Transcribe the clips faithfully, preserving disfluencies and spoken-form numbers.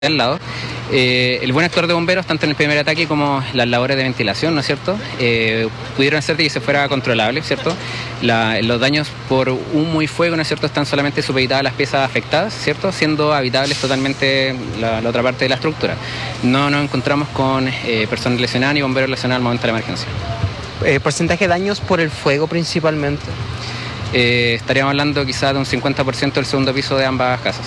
al lado. Eh, el buen actuar de bomberos, tanto en el primer ataque como las labores de ventilación, ¿no es cierto?, eh, pudieron hacer de que se fuera controlable, ¿cierto? La, los daños por humo y fuego, ¿no es cierto?, están solamente supeditadas a las piezas afectadas, ¿cierto?, siendo habitables totalmente la, la otra parte de la estructura. No nos encontramos con eh, personas lesionadas ni bomberos lesionados al momento de la emergencia. Eh, ¿Porcentaje de daños por el fuego principalmente? Eh, estaríamos hablando quizás de un cincuenta por ciento del segundo piso de ambas casas.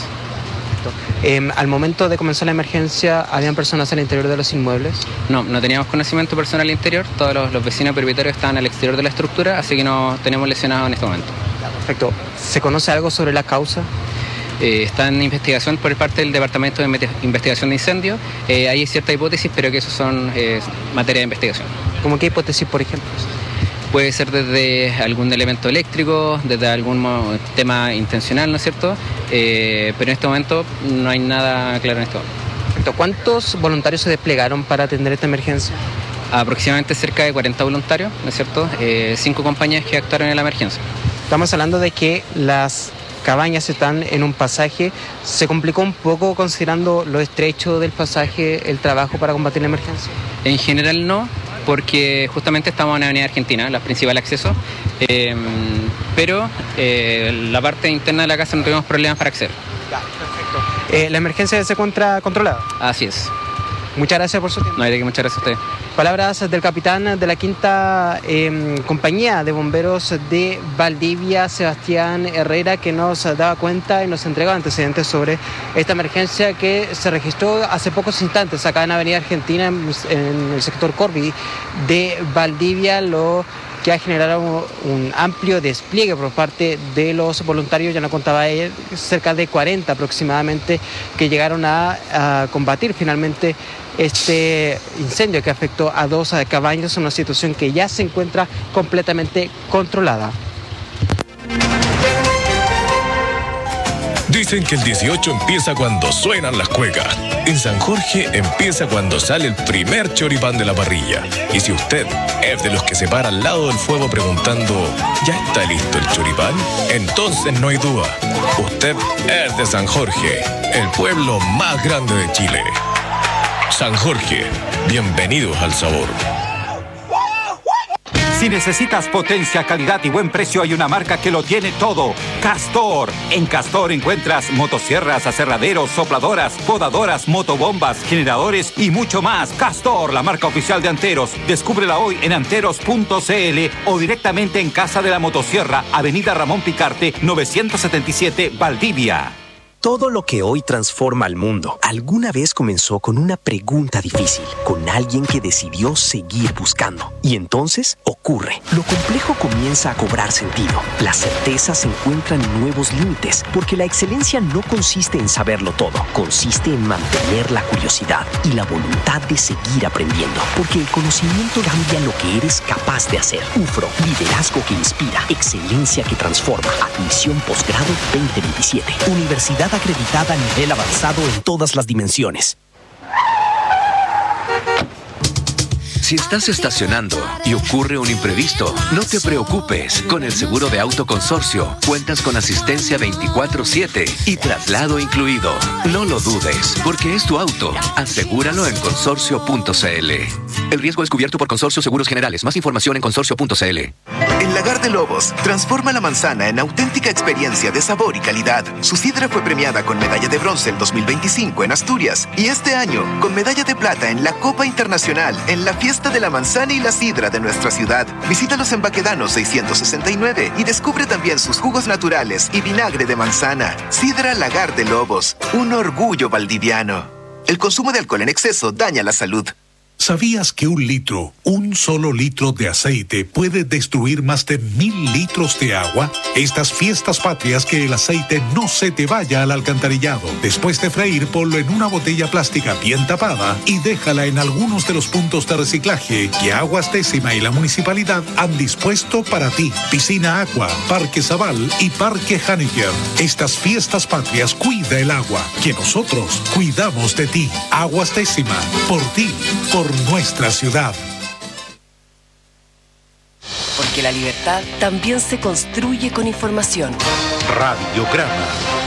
Eh, al momento de comenzar la emergencia, ¿habían personas al interior de los inmuebles? No, no teníamos conocimiento personal al interior, todos los, los vecinos propietarios estaban al exterior de la estructura, así que no tenemos lesionados en este momento. Perfecto. ¿Se conoce algo sobre la causa? Eh, está en investigación por parte del Departamento de Investigación de Incendios. Eh, hay cierta hipótesis, pero que eso son eh, materia de investigación. ¿Cómo qué hipótesis, por ejemplo? Puede ser desde algún elemento eléctrico, desde algún tema intencional, ¿no es cierto? Eh, pero en este momento no hay nada claro en este momento. ¿Cuántos voluntarios se desplegaron para atender esta emergencia? Aproximadamente cerca de cuarenta voluntarios, ¿no es cierto? Eh, cinco compañías que actuaron en la emergencia. Estamos hablando de que las cabañas están en un pasaje. ¿Se complicó un poco considerando lo estrecho del pasaje el trabajo para combatir la emergencia? En general no, porque justamente estamos en Avenida Argentina, la principal acceso, eh, pero eh, la parte interna de la casa no tuvimos problemas para acceder. Ya, perfecto. Eh, ¿La emergencia se encuentra controlada? Así es. Muchas gracias por su tiempo. No hay de qué, muchas gracias a usted. Palabras del capitán de la quinta eh, compañía de bomberos de Valdivia, Sebastián Herrera, que nos daba cuenta y nos entregaba antecedentes sobre esta emergencia que se registró hace pocos instantes acá en Avenida Argentina, en, en el sector Corby de Valdivia, lo que ha generado un, un amplio despliegue por parte de los voluntarios. Ya nos contaba él, cerca de cuarenta aproximadamente, que llegaron a, a combatir finalmente este incendio que afectó a dos cabañas, una situación que ya se encuentra completamente controlada. Dicen que el dieciocho empieza cuando suenan las cuecas. En San Jorge empieza cuando sale el primer choripán de la parrilla. Y si usted es de los que se para al lado del fuego preguntando ¿ya está listo el choripán?, entonces no hay duda. Usted es de San Jorge, el pueblo más grande de Chile. San Jorge, bienvenidos al sabor. Si necesitas potencia, calidad y buen precio, hay una marca que lo tiene todo. Castor. En Castor encuentras motosierras, aserraderos, sopladoras, podadoras, motobombas, generadores y mucho más. Castor, la marca oficial de Anteros. Descúbrela hoy en anteros punto c l o directamente en Casa de la Motosierra, Avenida Ramón Picarte, novecientos setenta y siete, Valdivia. Todo lo que hoy transforma al mundo alguna vez comenzó con una pregunta difícil, con alguien que decidió seguir buscando. Y entonces ocurre. Lo complejo comienza a cobrar sentido. Las certezas encuentran nuevos límites, porque la excelencia no consiste en saberlo todo, consiste en mantener la curiosidad y la voluntad de seguir aprendiendo, porque el conocimiento cambia lo que eres capaz de hacer. U F R O, liderazgo que inspira, excelencia que transforma. Admisión posgrado veinte veintisiete. Universidad acreditada a nivel avanzado en todas las dimensiones. Si estás estacionando y ocurre un imprevisto, no te preocupes. Con el seguro de auto Consorcio, cuentas con asistencia veinticuatro siete y traslado incluido. No lo dudes, porque es tu auto. Asegúralo en consorcio punto c l. El riesgo es cubierto por Consorcio Seguros Generales. Más información en consorcio punto c l. El Lagar de Lobos transforma la manzana en auténtica experiencia de sabor y calidad. Su sidra fue premiada con medalla de bronce en dos mil veinticinco en Asturias y este año con medalla de plata en la Copa Internacional en la fiesta de la manzana y la sidra de nuestra ciudad. Visítalos en Baquedano seiscientos sesenta y nueve y descubre también sus jugos naturales y vinagre de manzana. Sidra Lagar de Lobos, un orgullo valdiviano. El consumo de alcohol en exceso daña la salud. ¿Sabías que un litro, un solo litro de aceite puede destruir más de mil litros de agua? Estas fiestas patrias, que el aceite no se te vaya al alcantarillado. Después de freír, ponlo en una botella plástica bien tapada y déjala en algunos de los puntos de reciclaje que Aguas Décima y la municipalidad han dispuesto para ti. Piscina Agua, Parque Zabal y Parque Haniger. Estas fiestas patrias, cuida el agua, que nosotros cuidamos de ti. Aguas Décima, por ti, por nuestra ciudad. Porque la libertad también se construye con información. Radiograma.